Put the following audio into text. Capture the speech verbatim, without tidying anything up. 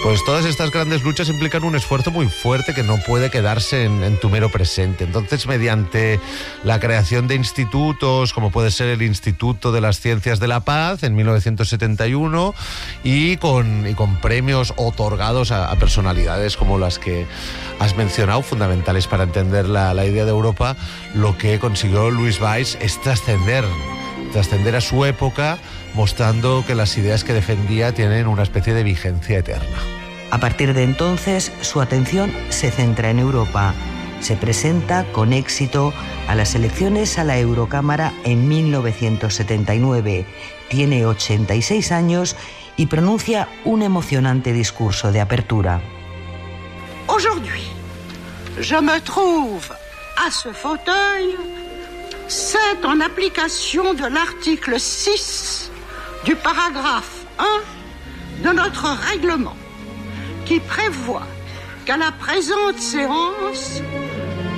Pues todas estas grandes luchas implican un esfuerzo muy fuerte que no puede quedarse en, en tu mero presente. Entonces, mediante la creación de institutos, como puede ser el Instituto de las Ciencias de la Paz en mil novecientos setenta y uno, y con, y con premios otorgados a, a personalidades como las que has mencionado, fundamentales para entender la, la idea de Europa, lo que consiguió Louis Weiss es trascender, trascender a su época, mostrando que las ideas que defendía tienen una especie de vigencia eterna. A partir de entonces, su atención se centra en Europa. Se presenta con éxito a las elecciones a la Eurocámara en mil novecientos setenta y nueve. Tiene ochenta y seis años y pronuncia un emocionante discurso de apertura. Aujourd'hui, je me trouve à ce fauteuil, c'est en application de l'article six du paragraphe un de notre règlement, qui prévoit qu'à la présente séance,